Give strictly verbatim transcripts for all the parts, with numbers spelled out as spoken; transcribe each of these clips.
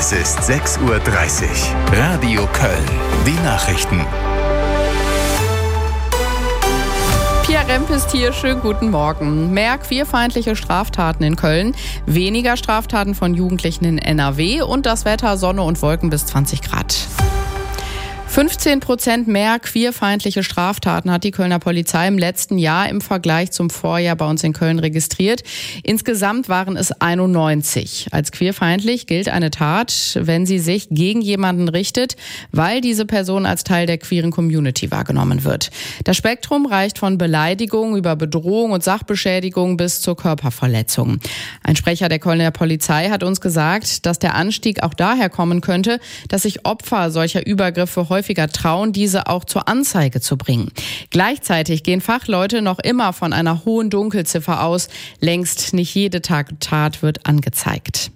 Es ist sechs Uhr dreißig. Radio Köln. Die Nachrichten. Pia Remp ist hier. Schönen guten Morgen. Mehr queerfeindliche Straftaten in Köln, weniger Straftaten von Jugendlichen in N R W und das Wetter Sonne und Wolken bis zwanzig Grad. fünfzehn Prozent mehr queerfeindliche Straftaten hat die Kölner Polizei im letzten Jahr im Vergleich zum Vorjahr bei uns in Köln registriert. Insgesamt waren es einundneunzig. Als queerfeindlich gilt eine Tat, wenn sie sich gegen jemanden richtet, weil diese Person als Teil der queeren Community wahrgenommen wird. Das Spektrum reicht von Beleidigung über Bedrohung und Sachbeschädigung bis zur Körperverletzung. Ein Sprecher der Kölner Polizei hat uns gesagt, dass der Anstieg auch daher kommen könnte, dass sich Opfer solcher Übergriffe häufig trauen, diese auch zur Anzeige zu bringen. Gleichzeitig gehen Fachleute noch immer von einer hohen Dunkelziffer aus. Längst nicht jede Tat wird angezeigt.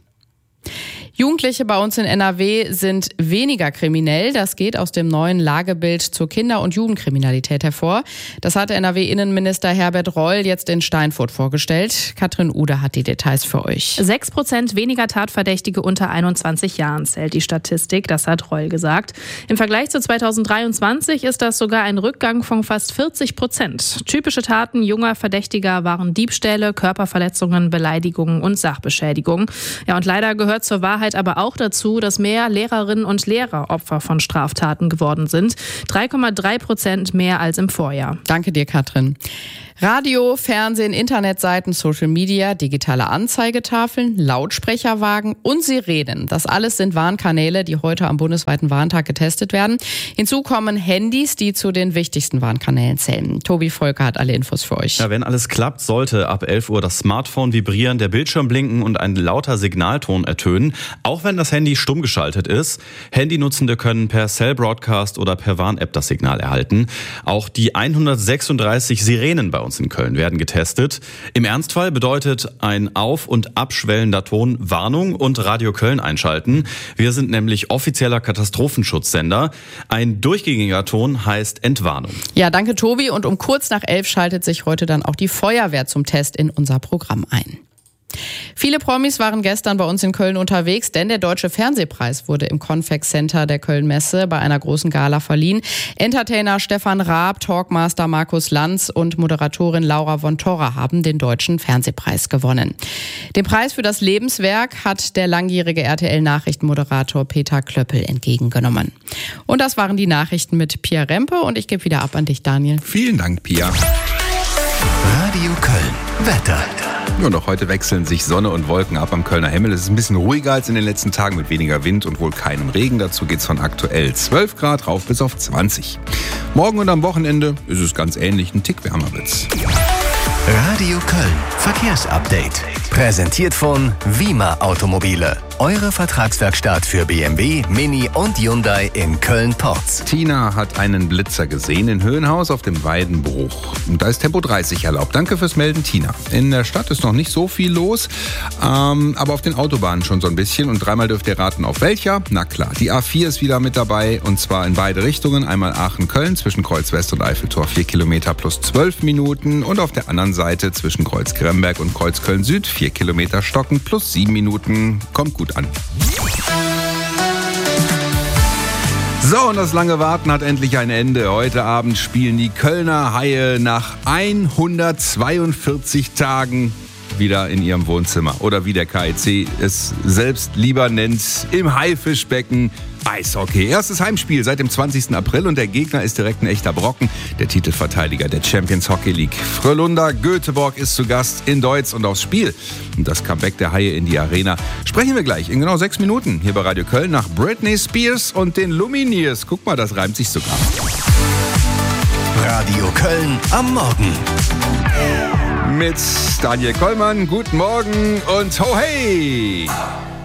Jugendliche bei uns in N R W sind weniger kriminell. Das geht aus dem neuen Lagebild zur Kinder- und Jugendkriminalität hervor. Das hatte N R W-Innenminister Herbert Reul jetzt in Steinfurt vorgestellt. Katrin Ude hat die Details für euch. Sechs Prozent weniger Tatverdächtige unter einundzwanzig Jahren zählt die Statistik. Das hat Reul gesagt. Im Vergleich zu zweitausenddreiundzwanzig ist das sogar ein Rückgang von fast vierzig Prozent. Typische Taten junger Verdächtiger waren Diebstähle, Körperverletzungen, Beleidigungen und Sachbeschädigungen. Ja, und leider gehört zur Wahrheit aber auch dazu, dass mehr Lehrerinnen und Lehrer Opfer von Straftaten geworden sind. drei Komma drei Prozent mehr als im Vorjahr. Danke dir, Katrin. Radio, Fernsehen, Internetseiten, Social Media, digitale Anzeigetafeln, Lautsprecherwagen und Sirenen. Das alles sind Warnkanäle, die heute am bundesweiten Warntag getestet werden. Hinzu kommen Handys, die zu den wichtigsten Warnkanälen zählen. Tobi Volker hat alle Infos für euch. Ja, wenn alles klappt, sollte ab elf Uhr das Smartphone vibrieren, der Bildschirm blinken und ein lauter Signalton ertönen, auch wenn das Handy stumm geschaltet ist. Handynutzende können per Cell Broadcast oder per Warn-App das Signal erhalten. Auch die hundertsechsunddreißig Sirenen bei uns in Köln werden getestet. Im Ernstfall bedeutet ein auf- und abschwellender Ton Warnung und Radio Köln einschalten. Wir sind nämlich offizieller Katastrophenschutzsender. Ein durchgängiger Ton heißt Entwarnung. Ja, danke Tobi. Und um kurz nach elf schaltet sich heute dann auch die Feuerwehr zum Test in unser Programm ein. Viele Promis waren gestern bei uns in Köln unterwegs, denn der Deutsche Fernsehpreis wurde im Convex Center der Köln-Messe bei einer großen Gala verliehen. Entertainer Stefan Raab, Talkmaster Markus Lanz und Moderatorin Laura von Torra haben den Deutschen Fernsehpreis gewonnen. Den Preis für das Lebenswerk hat der langjährige R T L-Nachrichtenmoderator Peter Klöppel entgegengenommen. Und das waren die Nachrichten mit Pia Rempe und ich gebe wieder ab an dich, Daniel. Vielen Dank, Pia. Radio Köln. Wetter. Und auch heute wechseln sich Sonne und Wolken ab am Kölner Himmel. Es ist ein bisschen ruhiger als in den letzten Tagen mit weniger Wind und wohl keinem Regen. Dazu geht's von aktuell zwölf Grad rauf bis auf zwanzig. Morgen und am Wochenende ist es ganz ähnlich, ein Tick wärmer wird's. Radio Köln. Verkehrsupdate. Präsentiert von Wima Automobile. Eure Vertragswerkstatt für B M W, Mini und Hyundai in Köln-Porz. Tina hat einen Blitzer gesehen in Höhenhaus auf dem Weidenbruch. Und da ist Tempo dreißig erlaubt. Danke fürs Melden, Tina. In der Stadt ist noch nicht so viel los, ähm, aber auf den Autobahnen schon so ein bisschen. Und dreimal dürft ihr raten, auf welcher? Na klar, die A vier ist wieder mit dabei und zwar in beide Richtungen. Einmal Aachen-Köln zwischen Kreuz West und Eiffeltor, vier Kilometer plus zwölf Minuten. Und auf der anderen Seite zwischen Kreuz Gremberg und Kreuz Köln Süd, vier Kilometer Stocken plus sieben Minuten. Kommt gut an. So, und das lange Warten hat endlich ein Ende. Heute Abend spielen die Kölner Haie nach hundertzweiundvierzig Tagen wieder in ihrem Wohnzimmer. Oder wie der K I C es selbst lieber nennt, im Haifischbecken. Eishockey. Erstes Heimspiel seit dem zwanzigsten April und der Gegner ist direkt ein echter Brocken, der Titelverteidiger der Champions Hockey League. Frölunda Göteborg ist zu Gast in Deutz und aufs Spiel. Und das Comeback der Haie in die Arena sprechen wir gleich in genau sechs Minuten hier bei Radio Köln nach Britney Spears und den Lumineers. Guck mal, das reimt sich sogar. Radio Köln am Morgen. Mit Daniel Kollmann, guten Morgen und ho hey!